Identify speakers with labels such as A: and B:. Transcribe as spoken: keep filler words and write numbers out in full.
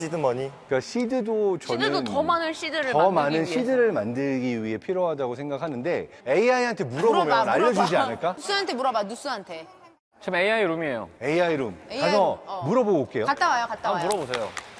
A: 시드머니.
B: 그러니까 시드도 저는
C: 시드도 더 많은 시드를
B: 더
C: 만들기
B: 많은
C: 위해서.
B: 시드를 만들기 위해 필요하다고 생각하는데 에이아이한테 물어보면
D: 물어봐,
B: 알려주지
D: 물어봐.
B: 않을까?
D: 누수한테 물어봐, 누수한테.
E: 지금 에이아이 룸이에요.
B: 에이아이 룸
D: 에이아이
B: 가서
D: 룸, 어.
B: 물어보고 올게요.
D: 갔다 와요, 갔다 와요.
E: 한번 물어보세요.